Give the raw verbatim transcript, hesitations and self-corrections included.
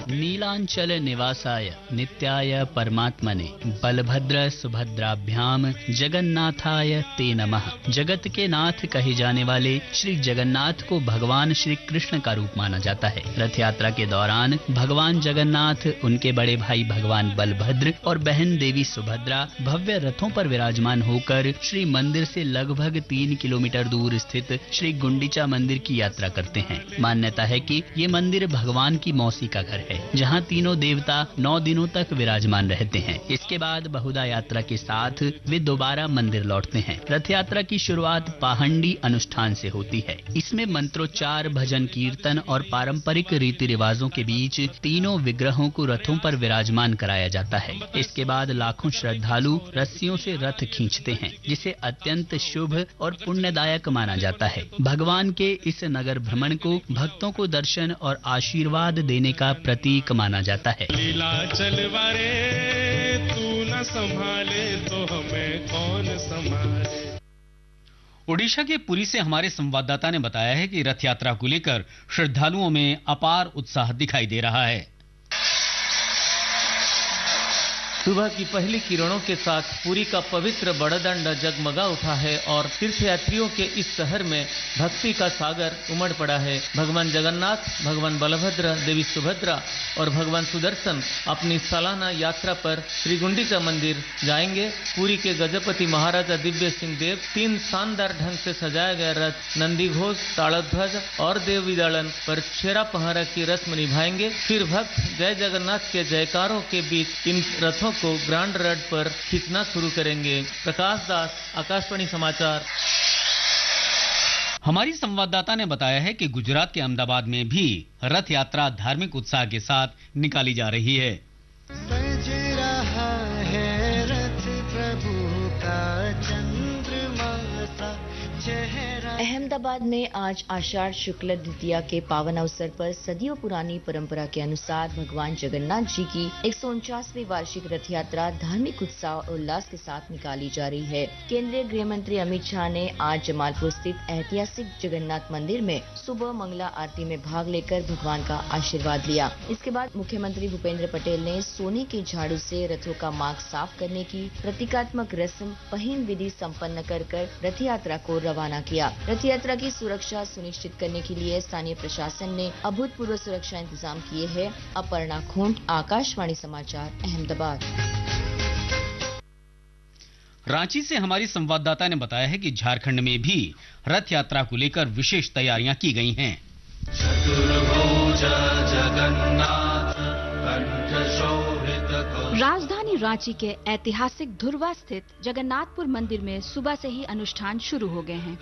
नीलांचल निवासाय नित्याय परमात्मने बलभद्र सुभद्राभ्याम जगन्नाथाय ते नमः। जगत के नाथ कहे जाने वाले श्री जगन्नाथ को भगवान श्री कृष्ण का रूप माना जाता है। रथ यात्रा के दौरान भगवान जगन्नाथ, उनके बड़े भाई भगवान बलभद्र और बहन देवी सुभद्रा भव्य रथों पर विराजमान होकर श्री मंदिर से लगभग तीन किलोमीटर दूर स्थित श्री गुंडीचा मंदिर की यात्रा करते हैं। मान्यता है कि ये मंदिर भगवान की मौसी का घर है, जहां तीनों देवता नौ दिनों तक विराजमान रहते हैं। इसके बाद बहुधा यात्रा के साथ वे दोबारा मंदिर लौटते हैं। रथ यात्रा की शुरुआत पाहंडी अनुष्ठान से होती है। इसमें मंत्रोच्चार, भजन कीर्तन और पारंपरिक रीति रिवाजों के बीच तीनों विग्रहों को रथों पर विराजमान कराया जाता है। इसके बाद लाखों श्रद्धालु रस्सियों से रथ खींचते हैं, जिसे अत्यंत शुभ और पुण्यदायक माना जाता है। भगवान के इस नगर भ्रमण को भक्तों को दर्शन और आशीर्वाद देने का प्रतीक माना जाता है। लीला चलवारे तू न संभाले तो हमें कौन संभाले। ओडिशा के पुरी से हमारे संवाददाता ने बताया है कि रथ यात्रा को लेकर श्रद्धालुओं में अपार उत्साह दिखाई दे रहा है। सुबह की पहली किरणों के साथ पुरी का पवित्र बड़दंड जगमगा उठा है और तीर्थयात्रियों के इस शहर में भक्ति का सागर उमड़ पड़ा है। भगवान जगन्नाथ, भगवान बलभद्र, देवी सुभद्रा और भगवान सुदर्शन अपनी सालाना यात्रा पर श्री गुंडीचा मंदिर जाएंगे। पुरी के गजपति महाराजा दिव्य सिंह देव तीन शानदार ढंग से सजाया गया रथ नंदी घोष, ताड़ध्वज और देव विदलन पर छेरा पहरा की रस्म निभाएंगे। फिर भक्त जय जगन्नाथ के जयकारों के बीच इन रथों को ग्रांड रड पर खींचना शुरू करेंगे। प्रकाश दास, आकाशवाणी समाचार। हमारी संवाददाता ने बताया है कि गुजरात के अहमदाबाद में भी रथ यात्रा धार्मिक उत्साह के साथ निकाली जा रही है। सज रहा है रथ प्रभु का चंद्रमा सा चेहरा। अहमदाबाद में आज आषाढ़ शुक्ल द्वितीया के पावन अवसर पर सदियों पुरानी परंपरा के अनुसार भगवान जगन्नाथ जी की एक सौ उनचासवीं वार्षिक रथ यात्रा धार्मिक उत्साह और उल्लास के साथ निकाली जा रही है। केंद्रीय गृह मंत्री अमित शाह ने आज जमालपुर स्थित ऐतिहासिक जगन्नाथ मंदिर में सुबह मंगला आरती में भाग लेकर भगवान का आशीर्वाद लिया। इसके बाद मुख्यमंत्री भूपेंद्र पटेल ने सोने के झाड़ू से रथों का मार्ग साफ करने की प्रतीकात्मक रस्म पहिन विधि संपन्न कर कर रथ यात्रा को रवाना किया। रथ यात्रा की सुरक्षा सुनिश्चित करने के लिए स्थानीय प्रशासन ने अभूतपूर्व सुरक्षा इंतजाम किए हैं। अपर्णा खोंट, आकाशवाणी समाचार, अहमदाबाद। रांची से हमारी संवाददाता ने बताया है कि झारखंड में भी रथ यात्रा को लेकर विशेष तैयारियां की गई हैं। राजधानी रांची के ऐतिहासिक धुरवा स्थित जगन्नाथपुर मंदिर में सुबह से ही अनुष्ठान शुरू हो गए हैं।